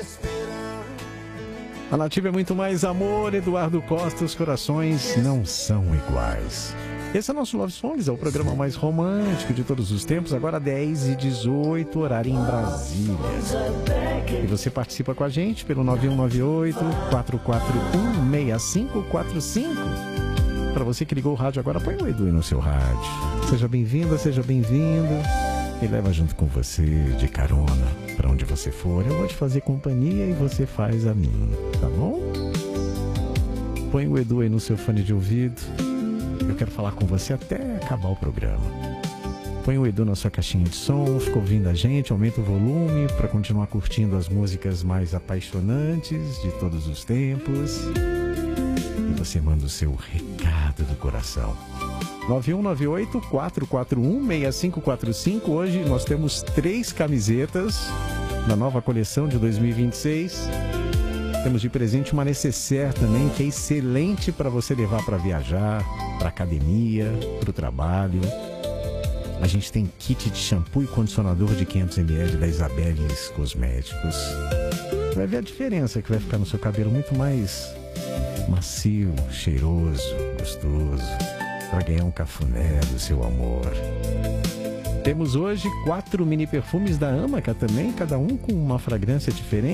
A Nativa é muito mais amor, Eduardo Costa, os corações não são iguais. Esse é o nosso Love Songs, é o programa mais romântico de todos os tempos, agora 10h18, horário em Brasília. E você participa com a gente pelo 9198-441-6545. Para você que ligou o rádio agora, põe o Edu aí no seu rádio. Seja bem-vinda, seja bem-vindo. E leva junto com você, de carona, para onde você for. Eu vou te fazer companhia e você faz a mim, tá bom? Põe o Edu aí no seu fone de ouvido. Eu quero falar com você até acabar o programa. Põe o Edu na sua caixinha de som, fica ouvindo a gente, aumenta o volume para continuar curtindo as músicas mais apaixonantes de todos os tempos. E você manda o seu recado do coração. 9198-441-6545. Hoje nós temos 3 camisetas da nova coleção de 2026. Temos de presente uma necessaire também, que é excelente para você levar para viajar, para academia, para o trabalho. A gente tem kit de shampoo e condicionador de 500 ml da Isabeles Cosméticos. Você vai ver a diferença que vai ficar no seu cabelo muito mais macio, cheiroso, gostoso, para ganhar um cafuné do seu amor. Temos hoje 4 mini perfumes da Amaca também, cada um com uma fragrância diferente.